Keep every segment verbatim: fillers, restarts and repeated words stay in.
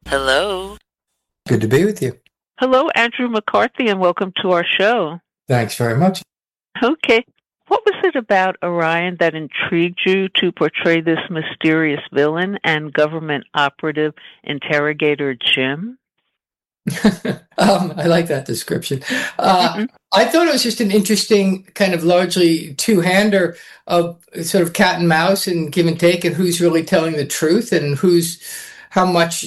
Hello. Good to be with you. Hello, Andrew McCarthy, and welcome to our show. Thanks very much. Okay. What was it about Orion that intrigued you to portray this mysterious villain and government operative interrogator Jim? um, I like that description. Uh, mm-hmm. I thought it was just an interesting kind of largely two-hander of sort of cat and mouse and give and take, and who's really telling the truth and who's how much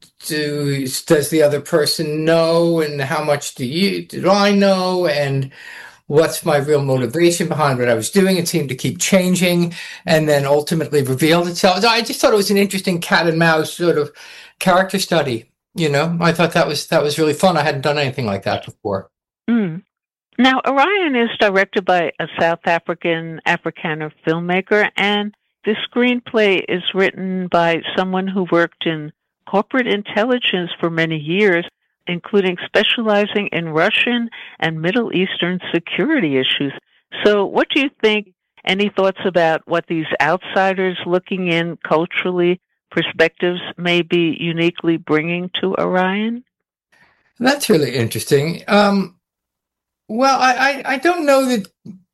do does the other person know, and how much do you do I know, and what's my real motivation behind what I was doing. It seemed to keep changing and then ultimately revealed itself. So I just thought it was an interesting cat and mouse sort of character study. You know, I thought that was that was really fun. I hadn't done anything like that before. Mm. Now, Orion is directed by a South African Afrikaner filmmaker, and the screenplay is written by someone who worked in corporate intelligence for many years, including specializing in Russian and Middle Eastern security issues. So what do you think? Any thoughts about what these outsiders looking in culturally perspectives may be uniquely bringing to Orion? That's really interesting. Um, well, I, I, I don't know that.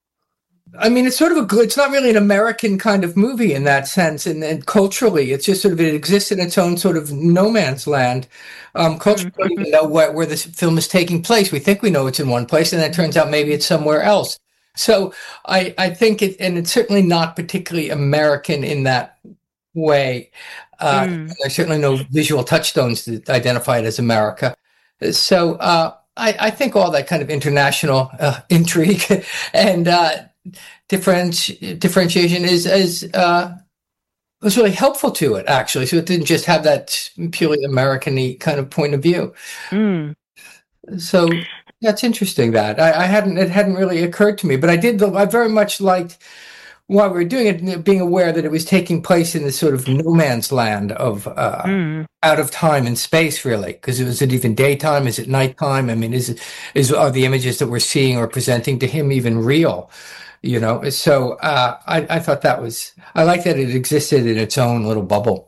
I mean, it's sort of a good, it's not really an American kind of movie in that sense. And, and culturally, it's just sort of, it exists in its own sort of no man's land. Um, culturally, we don't even know where, where this film is taking place. We think we know it's in one place, and then it turns out maybe it's somewhere else. So I, I think it, and it's certainly not particularly American in that way. Uh, mm. There's certainly no visual touchstones that identify it as America. So uh, I, I think all that kind of international uh, intrigue and uh, differenti- differentiation is, is uh, was really helpful to it, actually. So it didn't just have that purely American-y kind of point of view. Mm. So that's interesting. That I, I hadn't it hadn't really occurred to me, but I did. I very much liked, while we were doing it, being aware that it was taking place in this sort of no man's land of uh, mm. out of time and space, really. Because is it even daytime? Is it nighttime? I mean, is it, is are the images that we're seeing or presenting to him even real? You know. So uh, I, I thought that was. I like that it existed in its own little bubble.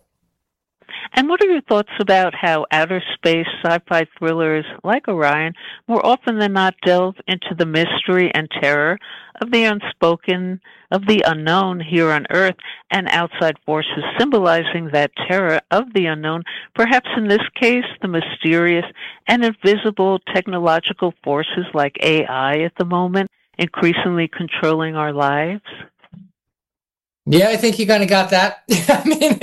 And what are your thoughts about how outer space sci-fi thrillers like Orion more often than not delve into the mystery and terror of the unspoken, of the unknown here on Earth, and outside forces symbolizing that terror of the unknown, perhaps in this case the mysterious and invisible technological forces like A I at the moment, increasingly controlling our lives? Yeah, I think you kind of got that. I mean,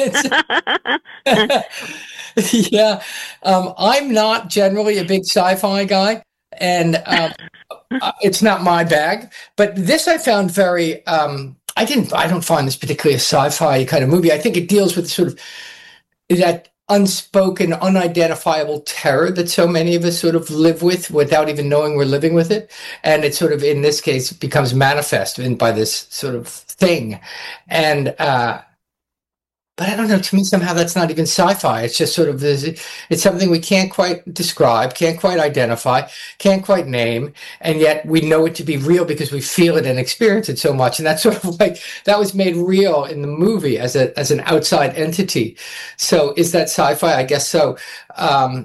it's, yeah, um, I'm not generally a big sci-fi guy, and um, it's not my bag. But this I found very. Um, I didn't. I don't find this particularly a sci-fi kind of movie. I think it deals with sort of that unspoken, unidentifiable terror that so many of us sort of live with without even knowing we're living with it. And it sort of, in this case, becomes manifest in, by this sort of thing. And, uh, but I don't know, to me, somehow that's not even sci-fi. It's just sort of, it's something we can't quite describe, can't quite identify, can't quite name. And yet we know it to be real because we feel it and experience it so much. And that's sort of like, that was made real in the movie as a, as an outside entity. So is that sci-fi? I guess so. Um,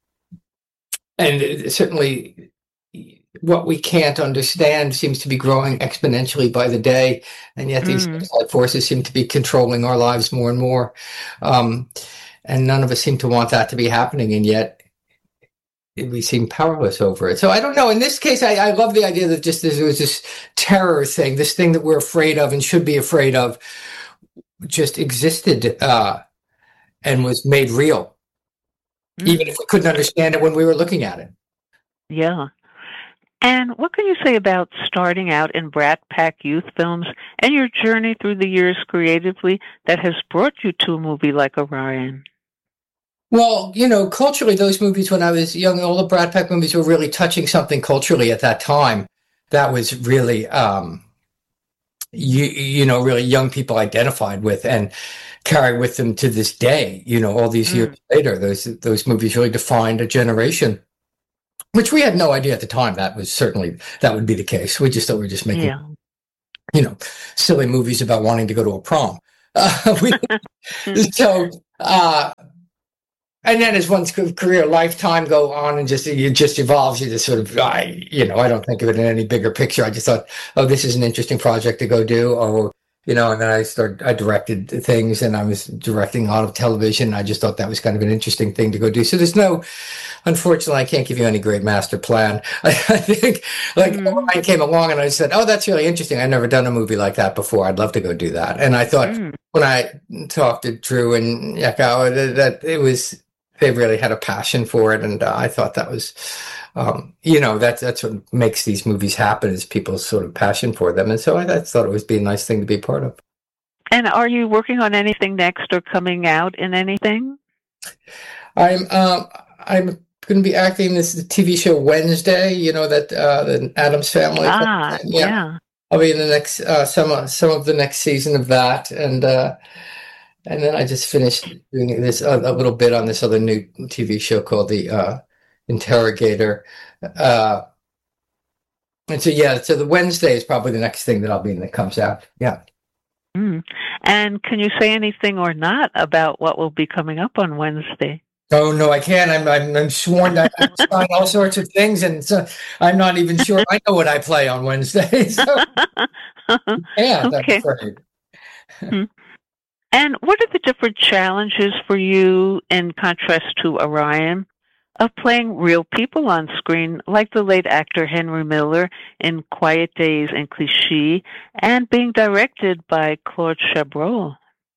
and certainly what we can't understand seems to be growing exponentially by the day, and yet these mm. outside forces seem to be controlling our lives more and more. Um, and none of us seem to want that to be happening, and yet we seem powerless over it. So I don't know. In this case, I, I love the idea that just there was this terror thing, this thing that we're afraid of and should be afraid of, just existed uh, and was made real, mm. even if we couldn't understand it when we were looking at it. Yeah. And what can you say about starting out in Brat Pack youth films and your journey through the years creatively that has brought you to a movie like Orion? Well, you know, culturally, those movies when I was young, all the Brat Pack movies were really touching something culturally at that time. That was really, um, you, you know, really young people identified with and carry with them to this day. You know, all these mm. years later, those those movies really defined a generation. Which we had no idea at the time that was certainly, that would be the case. We just thought we were just making, yeah. you know, silly movies about wanting to go to a prom. Uh, we, so, uh, and then as one's career lifetime go on and just it just evolves, you just sort of, I, you know, I don't think of it in any bigger picture. I just thought, oh, this is an interesting project to go do, or you know, and then I started, I directed things, and I was directing a lot of television. I just thought that was kind of an interesting thing to go do. So there's no, unfortunately, I can't give you any great master plan. I, I think, like, mm. I came along and I said, oh, that's really interesting. I've never done a movie like that before. I'd love to go do that. And I thought mm. when I talked to Drew and Yako, that, that it was, they really had a passion for it. And uh, I thought that was, um, you know, that's, that's what makes these movies happen, is people's sort of passion for them. And so I, I thought it would be a nice thing to be a part of. And are you working on anything next or coming out in anything? I'm, um, I'm going to be acting in this T V show Wednesday, you know, that, uh, the Addams Family. Ah, yeah. yeah. I'll be in the next, uh, some, some of the next season of that. And, uh, and then I just finished doing this, uh, a little bit on this other new T V show called The, uh, Interrogator. Uh, and so, yeah, so the Wednesday is probably the next thing that I'll be in that comes out. Yeah. Mm. And can you say anything or not about what will be coming up on Wednesday? Oh, no, I can't. I'm, I'm, I'm sworn that I sign all sorts of things, and so I'm not even sure I know what I play on Wednesday. So, yeah, okay. That's right. Mm-hmm. And what are the different challenges for you, in contrast to Orion, of playing real people on screen, like the late actor Henry Miller in Quiet Days and Clichy, and being directed by Claude Chabrol?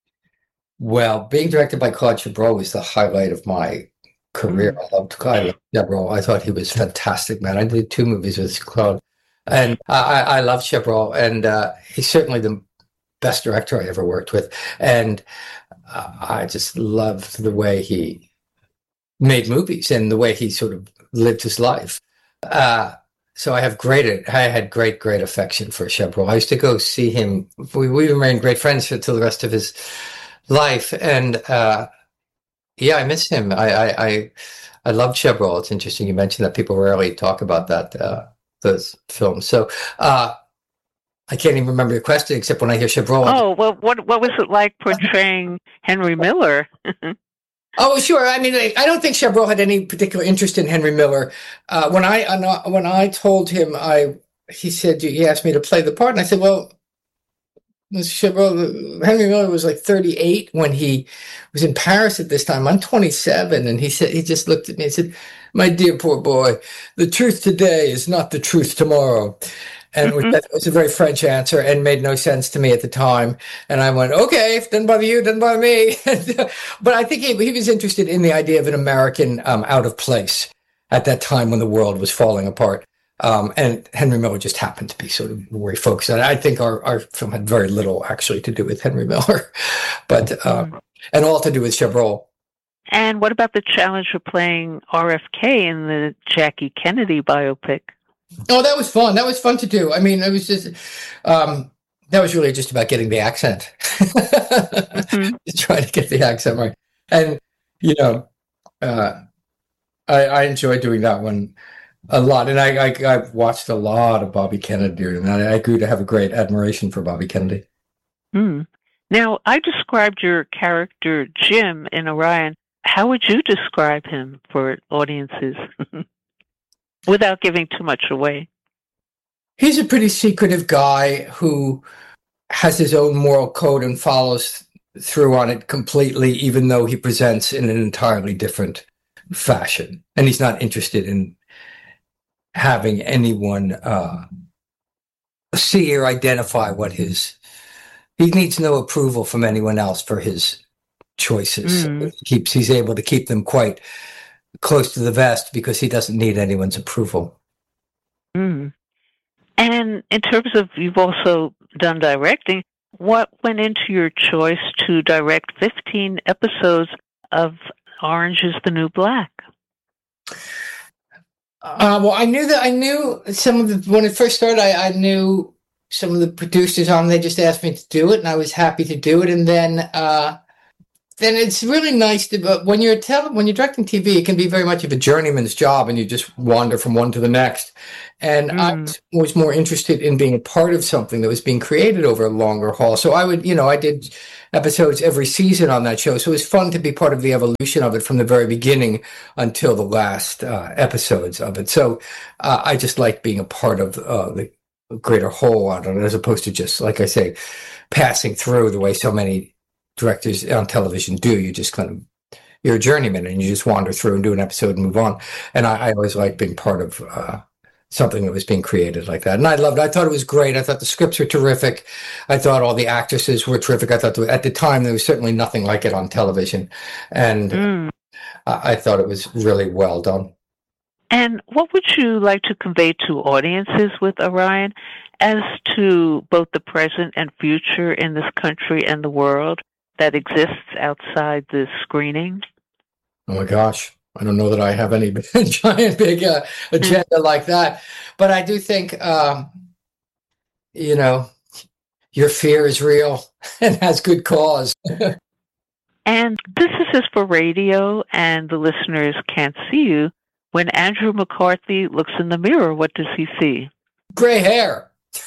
Well, being directed by Claude Chabrol was the highlight of my career. Mm. I loved Claude Chabrol. I thought he was fantastic, man. I did two movies with Claude, and I, I love Chabrol, and uh, he's certainly the best director I ever worked with. And uh, I just loved the way he made movies and the way he sort of lived his life. Uh, so I have great, I had great, great affection for Chabrol. I used to go see him. We, we remained great friends until the rest of his life. And uh, yeah, I miss him. I, I, I, I love Chabrol. It's interesting you mentioned that. People rarely talk about that, uh, those films. So uh, I can't even remember your question except when I hear Chabrol. Oh, well, what, what was it like portraying Henry Miller? Oh, sure. I mean, I don't think Chabrol had any particular interest in Henry Miller. Uh, when I when I told him, I he said he asked me to play the part, and I said, "Well, Mister Chabrol, Henry Miller was like thirty-eight when he was in Paris at this time. I'm twenty-seven," and he said he just looked at me and said, "My dear poor boy, the truth today is not the truth tomorrow." And mm-hmm. that was a very French answer and made no sense to me at the time. And I went, okay, if it doesn't bother you, doesn't bother me. But I think he, he was interested in the idea of an American um, out of place at that time when the world was falling apart. Um, and Henry Miller just happened to be sort of where he focused on. I think our, our film had very little actually to do with Henry Miller, but uh, mm-hmm. and all to do with Chabrol. And what about the challenge of playing R F K in the Jackie Kennedy biopic? Oh, that was fun. That was fun to do. I mean, it was just, um, that was really just about getting the accent. mm-hmm. Trying to get the accent right. And, you know, uh, I, I enjoy doing that one a lot. And I, I, I've watched a lot of Bobby Kennedy, and I, I grew to have a great admiration for Bobby Kennedy. Mm. Now, I described your character, Jim, in Orion. How would you describe him for audiences? Without giving too much away. He's a pretty secretive guy who has his own moral code and follows through on it completely, even though he presents in an entirely different fashion. And he's not interested in having anyone uh, see or identify what his... He needs no approval from anyone else for his choices. Mm. He keeps, he's able to keep them quite close to the vest because he doesn't need anyone's approval. Mm. And in terms of, you've also done directing, what went into your choice to direct fifteen episodes of Orange is the New Black? Uh, well, I knew that I knew some of the, when it first started, I, I knew some of the producers on, they just asked me to do it, and I was happy to do it. And then uh, then it's really nice to, but when you're tele, when you're directing T V, it can be very much of a journeyman's job, and you just wander from one to the next. And mm. I was more interested in being a part of something that was being created over a longer haul. So I would, you know, I did episodes every season on that show. So it was fun to be part of the evolution of it from the very beginning until the last uh, episodes of it. So uh, I just like being a part of uh, the greater whole on it, as opposed to just, like I say, passing through the way so many directors on television do. You just kind of, you're a journeyman and you just wander through and do an episode and move on. And I, I always like being part of uh, something that was being created like that. And I loved it. I thought it was great. I thought the scripts were terrific. I thought all the actresses were terrific. I thought at the time there was certainly nothing like it on television. And mm. I, I thought it was really well done. And what would you like to convey to audiences with Orion as to both the present and future in this country and the world that exists outside the screening? Oh my gosh. I don't know that I have any giant big uh, agenda mm-hmm. like that. But I do think, um, you know, your fear is real and has good cause. And this is just for radio, and the listeners can't see you. When Andrew McCarthy looks in the mirror, what does he see? Gray hair.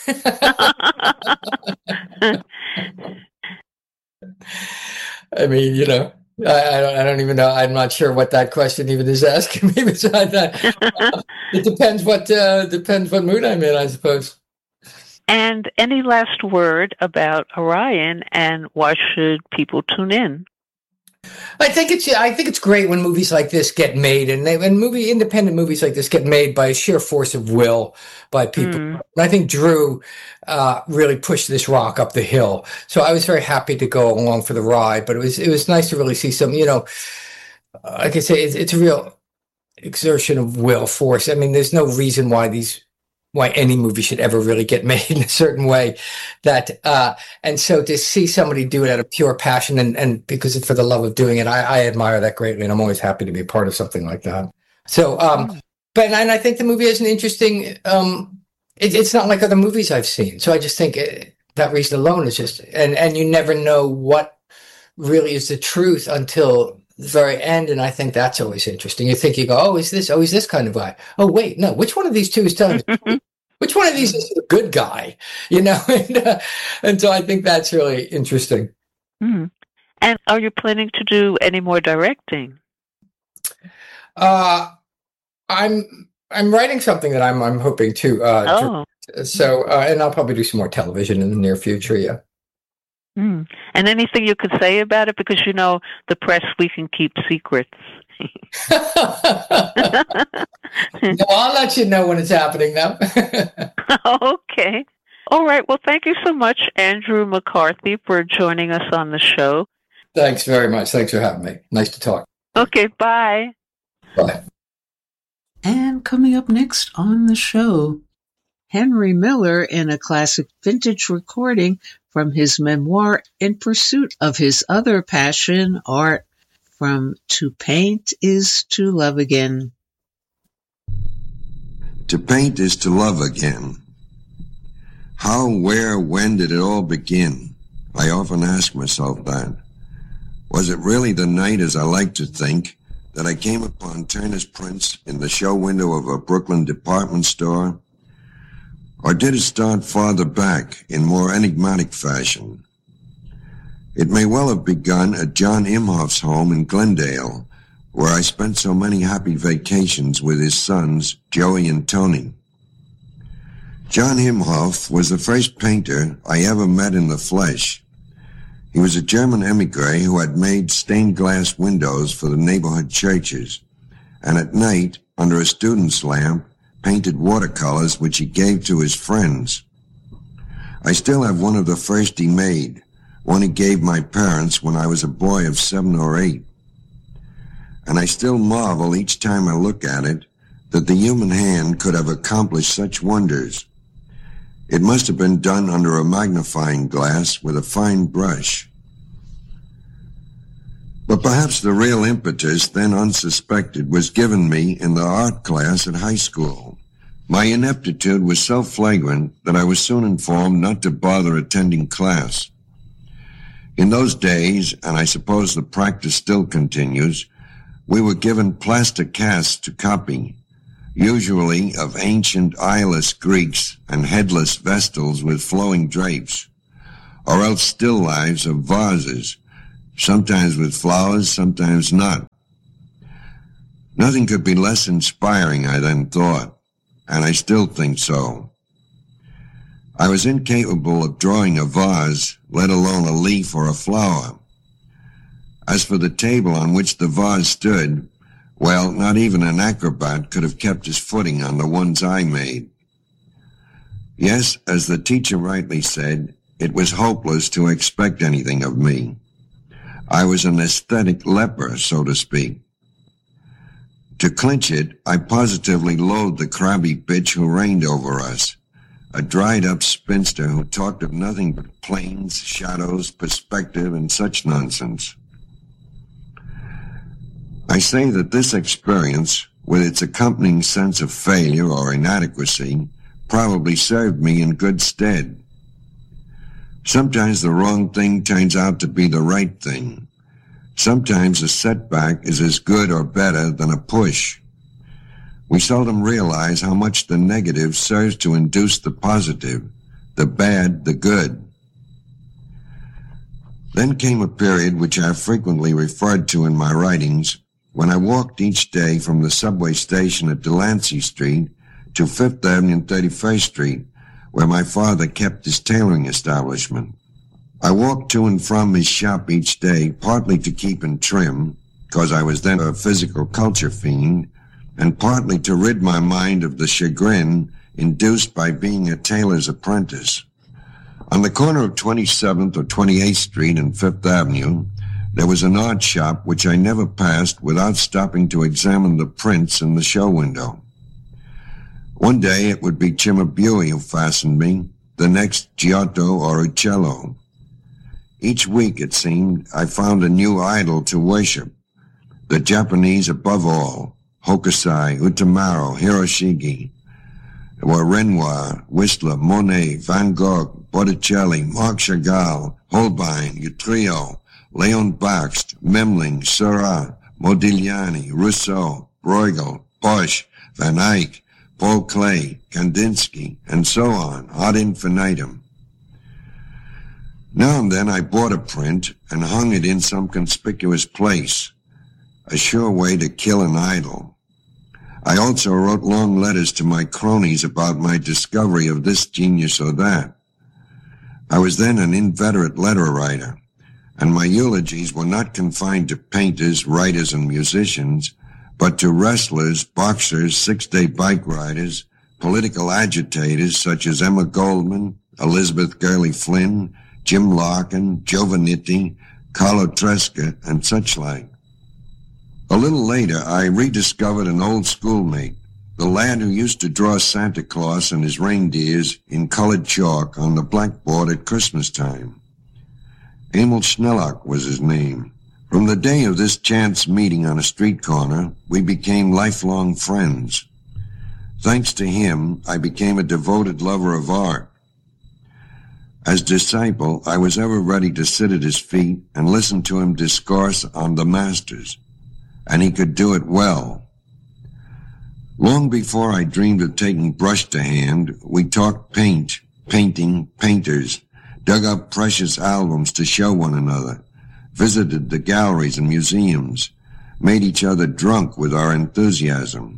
I mean, you know, I, I don't. I don't even know. I'm not sure what that question even is asking me. Besides that, it depends what uh, depends what mood I'm in, I suppose. And any last word about Orion, and why should people tune in? I think it's I think it's great when movies like this get made, and they, when movie independent movies like this get made by sheer force of will by people. Mm. And I think Drew uh, really pushed this rock up the hill. So I was very happy to go along for the ride. But it was it was nice to really see some, you know, like I say, it's, it's a real exertion of will force. I mean, there's no reason why these. why any movie should ever really get made in a certain way. That uh, and so to see somebody do it out of pure passion and, and because it's for the love of doing it, I, I admire that greatly, and I'm always happy to be a part of something like that. So, um, but and I think the movie is an interesting. Um, it, it's not like other movies I've seen, so I just think it, that reason alone is just and and you never know what really is the truth until the very end, and I think that's always interesting. You think you go, oh, is this? Oh, is this kind of guy? Oh, wait, no. Which one of these two is telling the truth? Which one of these is the good guy? You know, and, uh, and so I think that's really interesting. Mm. And are you planning to do any more directing? Uh, I'm I'm writing something that I'm I'm hoping to. Uh, oh, direct. so uh, and I'll probably do some more television in the near future. Yeah. Mm. And anything you could say about it, because you know the press, we can keep secrets. No, I'll let you know when it's happening now. Okay. All right. Well, thank you so much, Andrew McCarthy, for joining us on the show. Thanks very much. Thanks for having me. Nice to talk. Okay. Bye. Bye. And coming up next on the show, Henry Miller in a classic vintage recording from his memoir, In Pursuit of His Other Passion, art, from To Paint is to Love Again. To paint is to love again. How, where, when did it all begin? I often ask myself that. Was it really the night, as I like to think, that I came upon Turner's prints in the show window of a Brooklyn department store? Or did it start farther back in more enigmatic fashion? It may well have begun at John Imhoff's home in Glendale, where I spent so many happy vacations with his sons, Joey and Tony. John Imhoff was the first painter I ever met in the flesh. He was a German emigre who had made stained glass windows for the neighborhood churches, and at night, under a student's lamp, painted watercolors which he gave to his friends. I still have one of the first he made, one he gave my parents when I was a boy of seven or eight. And I still marvel each time I look at it that the human hand could have accomplished such wonders. It must have been done under a magnifying glass with a fine brush. But perhaps the real impetus, then unsuspected, was given me in the art class at high school. My ineptitude was so flagrant that I was soon informed not to bother attending class. In those days, and I suppose the practice still continues, we were given plaster casts to copy, usually of ancient eyeless Greeks and headless Vestals with flowing drapes, or else still lives of vases, sometimes with flowers, sometimes not. Nothing could be less inspiring, I then thought, and I still think so. I was incapable of drawing a vase, let alone a leaf or a flower. As for the table on which the vase stood, well, not even an acrobat could have kept his footing on the ones I made. Yes, as the teacher rightly said, it was hopeless to expect anything of me. I was an aesthetic leper, so to speak. To clinch it, I positively loathed the crabby bitch who reigned over us, a dried-up spinster who talked of nothing but planes, shadows, perspective, and such nonsense. I say that this experience, with its accompanying sense of failure or inadequacy, probably served me in good stead. Sometimes the wrong thing turns out to be the right thing. Sometimes a setback is as good or better than a push. We seldom realize how much the negative serves to induce the positive, the bad, the good. Then came a period which I have frequently referred to in my writings, when I walked each day from the subway station at Delancey Street to Fifth Avenue and thirty-first Street, where my father kept his tailoring establishment. I walked to and from his shop each day, partly to keep in trim, because I was then a physical culture fiend, and partly to rid my mind of the chagrin induced by being a tailor's apprentice. On the corner of twenty-seventh or twenty-eighth Street and Fifth Avenue, there was an art shop which I never passed without stopping to examine the prints in the show window. One day it would be Cimabue who fastened me, the next Giotto or Uccello. Each week, it seemed, I found a new idol to worship, the Japanese above all, Hokusai, Utamaro, Hiroshige. There were Renoir, Whistler, Monet, Van Gogh, Botticelli, Marc Chagall, Holbein, Utrillo, Leon Bakst, Memling, Seurat, Modigliani, Rousseau, Bruegel, Bosch, Van Eyck, Paul Klee, Kandinsky, and so on, ad infinitum. Now and then I bought a print and hung it in some conspicuous place, a sure way to kill an idol. I also wrote long letters to my cronies about my discovery of this genius or that. I was then an inveterate letter writer, and my eulogies were not confined to painters, writers, and musicians, but to wrestlers, boxers, six-day bike riders, political agitators such as Emma Goldman, Elizabeth Gurley Flynn, Jim Larkin, Giovannitti, Carlo Tresca, and such like. A little later, I rediscovered an old schoolmate, the lad who used to draw Santa Claus and his reindeers in colored chalk on the blackboard at Christmas time. Emil Schnellock was his name. From the day of this chance meeting on a street corner, we became lifelong friends. Thanks to him, I became a devoted lover of art. As disciple, I was ever ready to sit at his feet and listen to him discourse on the masters, and he could do it well. Long before I dreamed of taking brush to hand, we talked paint, painting, painters, dug up precious albums to show one another, visited the galleries and museums, made each other drunk with our enthusiasm.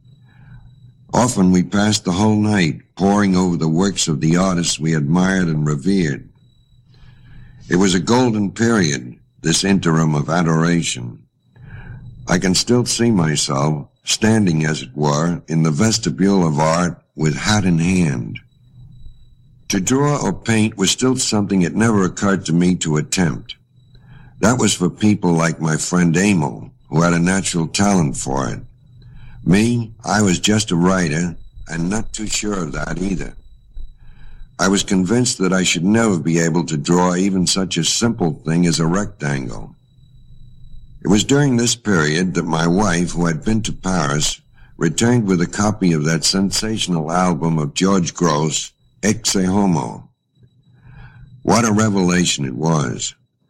Often we passed the whole night poring over the works of the artists we admired and revered. It was a golden period, this interim of adoration. I can still see myself, standing as it were, in the vestibule of art with hat in hand. To draw or paint was still something it never occurred to me to attempt. That was for people like my friend Emil, who had a natural talent for it. Me, I was just a writer, and not too sure of that either. I was convinced that I should never be able to draw even such a simple thing as a rectangle. It was during this period that my wife, who had been to Paris, returned with a copy of that sensational album of George Grosz, Ecce Homo. What a revelation it was.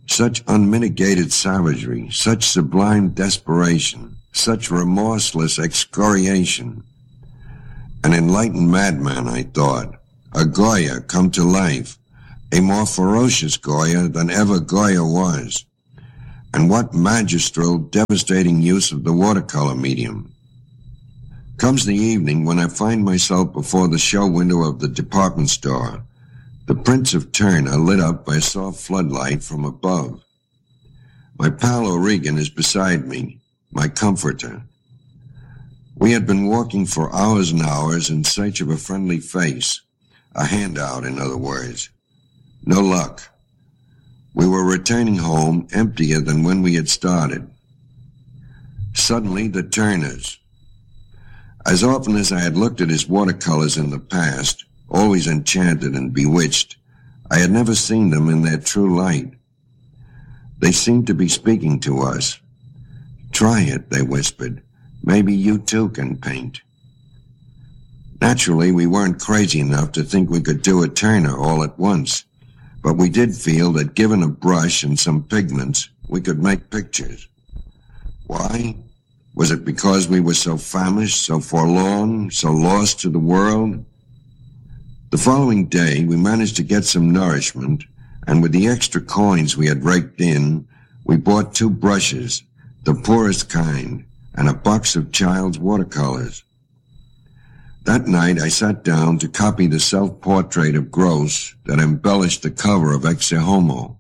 Such unmitigated savagery, such sublime desperation, such remorseless excoriation. An enlightened madman, I thought, a Goya come to life, a more ferocious Goya than ever Goya was. And what magistral, devastating use of the watercolor medium. Comes the evening when I find myself before the show window of the department store, the prints of Turner lit up by a soft floodlight from above. My pal O'Regan is beside me, my comforter. We had been walking for hours and hours in search of a friendly face, a handout, in other words. No luck. We were returning home emptier than when we had started. Suddenly, the Turners. As often as I had looked at his watercolors in the past, always enchanted and bewitched, I had never seen them in their true light. They seemed to be speaking to us. "Try it," they whispered. "Maybe you too can paint." Naturally, we weren't crazy enough to think we could do a Turner all at once, but we did feel that given a brush and some pigments, we could make pictures. Why? Was it because we were so famished, so forlorn, so lost to the world? The following day, we managed to get some nourishment, and with the extra coins we had raked in, we bought two brushes, the poorest kind, and a box of child's watercolors. That night I sat down to copy the self-portrait of Gross that embellished the cover of Ecce Homo.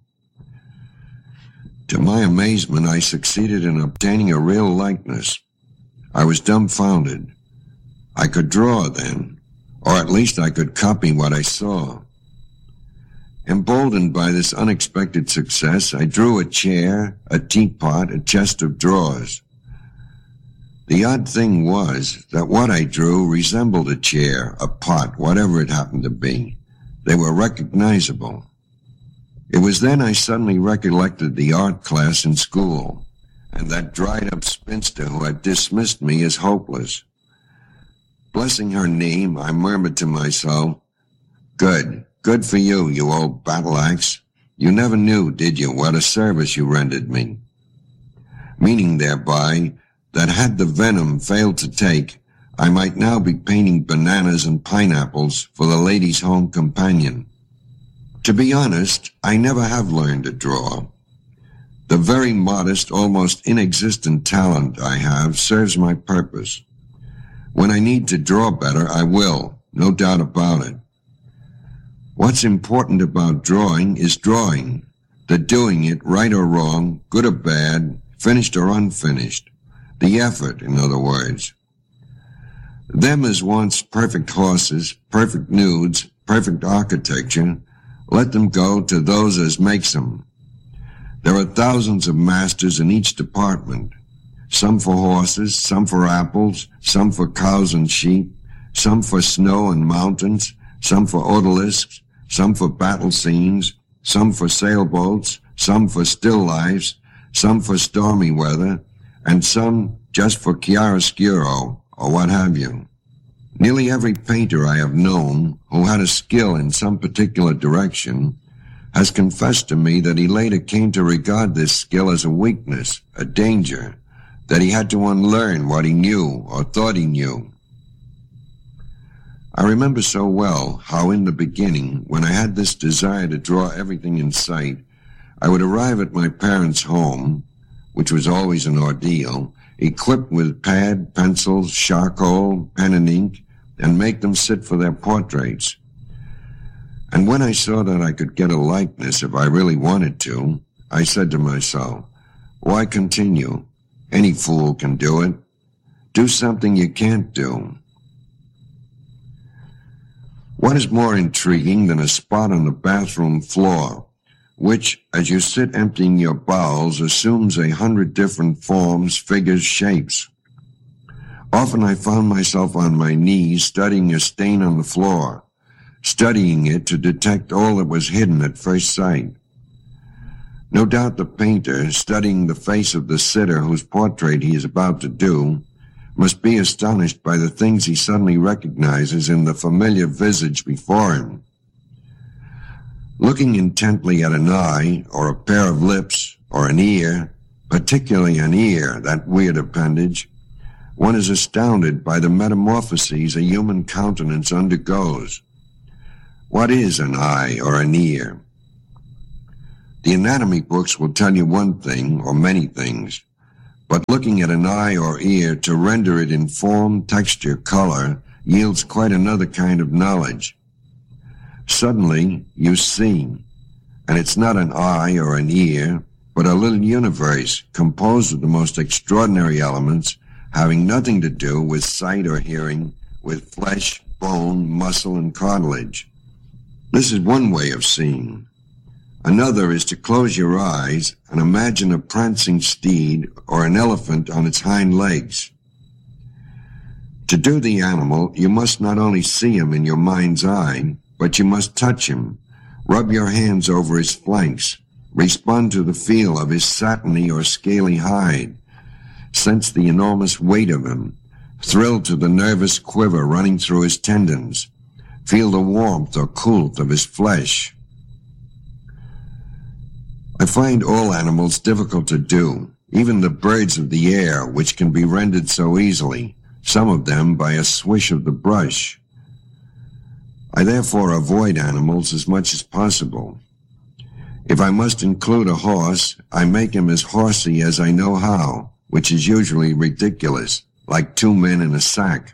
To my amazement, I succeeded in obtaining a real likeness. I was dumbfounded. I could draw then, or at least I could copy what I saw. Emboldened by this unexpected success, I drew a chair, a teapot, a chest of drawers. The odd thing was that what I drew resembled a chair, a pot, whatever it happened to be. They were recognizable. It was then I suddenly recollected the art class in school, and that dried-up spinster who had dismissed me as hopeless. Blessing her name, I murmured to myself, "Good, good for you, you old battle-axe. You never knew, did you, what a service you rendered me?" Meaning thereby that had the venom failed to take, I might now be painting bananas and pineapples for the lady's home companion. To be honest, I never have learned to draw. The very modest, almost inexistent talent I have serves my purpose. When I need to draw better, I will, no doubt about it. What's important about drawing is drawing, the doing it, right or wrong, good or bad, finished or unfinished. The effort, in other words. Them as wants perfect horses, perfect nudes, perfect architecture, let them go to those as makes them. There are thousands of masters in each department, some for horses, some for apples, some for cows and sheep, some for snow and mountains, some for odalisks, some for battle scenes, some for sailboats, some for still lifes, some for stormy weather, and some just for chiaroscuro, or what have you. Nearly every painter I have known who had a skill in some particular direction has confessed to me that he later came to regard this skill as a weakness, a danger, that he had to unlearn what he knew or thought he knew. I remember so well how in the beginning, when I had this desire to draw everything in sight, I would arrive at my parents' home, which was always an ordeal, equipped with pad, pencils, charcoal, pen and ink, and make them sit for their portraits. And when I saw that I could get a likeness if I really wanted to, I said to myself, why continue? Any fool can do it. Do something you can't do. What is more intriguing than a spot on the bathroom floor, which, as you sit emptying your bowels, assumes a hundred different forms, figures, shapes? Often I found myself on my knees studying a stain on the floor, studying it to detect all that was hidden at first sight. No doubt the painter, studying the face of the sitter whose portrait he is about to do, must be astonished by the things he suddenly recognizes in the familiar visage before him. Looking intently at an eye, or a pair of lips, or an ear, particularly an ear, that weird appendage, one is astounded by the metamorphoses a human countenance undergoes. What is an eye or an ear? The anatomy books will tell you one thing, or many things, but looking at an eye or ear to render it in form, texture, color, yields quite another kind of knowledge. Suddenly, you see, and it's not an eye or an ear, but a little universe composed of the most extraordinary elements, having nothing to do with sight or hearing, with flesh, bone, muscle, and cartilage. This is one way of seeing. Another is to close your eyes and imagine a prancing steed or an elephant on its hind legs. To do the animal, you must not only see him in your mind's eye, but you must touch him, rub your hands over his flanks, respond to the feel of his satiny or scaly hide, sense the enormous weight of him, thrill to the nervous quiver running through his tendons, feel the warmth or coolth of his flesh. I find all animals difficult to do, even the birds of the air, which can be rendered so easily, some of them by a swish of the brush. I therefore avoid animals as much as possible. If I must include a horse, I make him as horsey as I know how, which is usually ridiculous, like two men in a sack.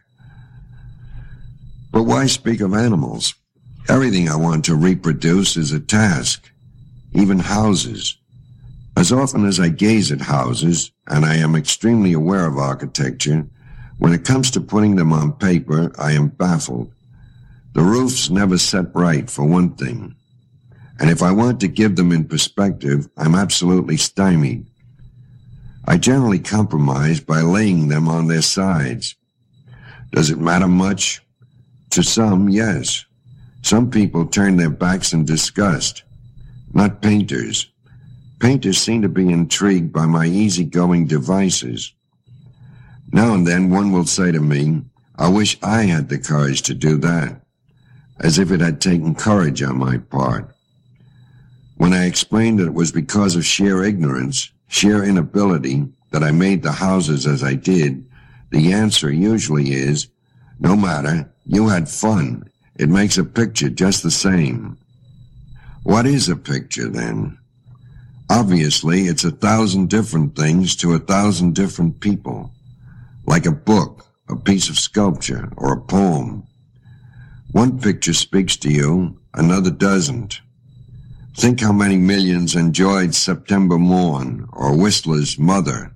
But why speak of animals? Everything I want to reproduce is a task, even houses. As often as I gaze at houses, and I am extremely aware of architecture, when it comes to putting them on paper, I am baffled. The roofs never set right, for one thing. And if I want to give them in perspective, I'm absolutely stymied. I generally compromise by laying them on their sides. Does it matter much? To some, yes. Some people turn their backs in disgust. Not painters. Painters seem to be intrigued by my easygoing devices. Now and then one will say to me, I wish I had the courage to do that, as if it had taken courage on my part. When I explained that it was because of sheer ignorance, sheer inability, that I made the houses as I did, the answer usually is, no matter, you had fun. It makes a picture just the same. What is a picture, then? Obviously, it's a thousand different things to a thousand different people, like a book, a piece of sculpture, or a poem. One picture speaks to you, another doesn't. Think how many millions enjoyed September Morn or Whistler's Mother.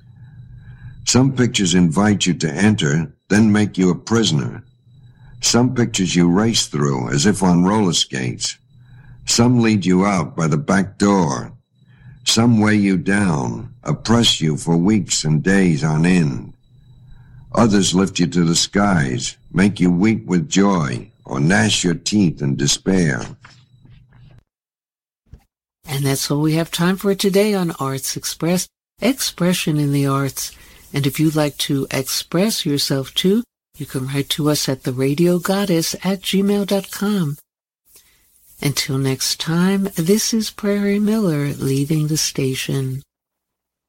Some pictures invite you to enter, then make you a prisoner. Some pictures you race through as if on roller skates. Some lead you out by the back door. Some weigh you down, oppress you for weeks and days on end. Others lift you to the skies, make you weep with joy, or gnash your teeth in despair. And that's all we have time for today on Arts Express, Expression in the Arts. And if you'd like to express yourself too, you can write to us at the radio goddess at gmail dot com. Until next time, this is Prairie Miller leaving the station.